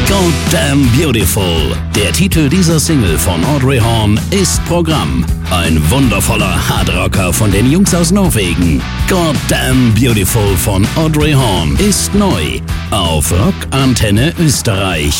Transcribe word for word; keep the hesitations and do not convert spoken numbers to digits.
Goddamn Beautiful. Der Titel dieser Single von Audrey Horne ist Programm. Ein wundervoller Hardrocker von den Jungs aus Norwegen. Goddamn Beautiful von Audrey Horne ist neu auf Rock Antenne Österreich.